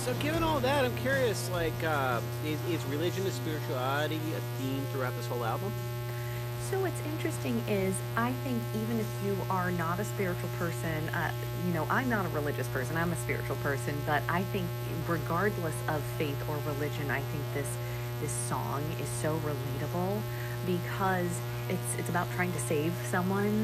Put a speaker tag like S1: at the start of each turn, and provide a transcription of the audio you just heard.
S1: So, given all that, I'm curious. Is religion and spirituality a theme throughout this whole album?
S2: So what's interesting is I think even if you are not a spiritual person, I'm not a religious person, I'm a spiritual person, but I think regardless of faith or religion, I think this song is so relatable because it's about trying to save someone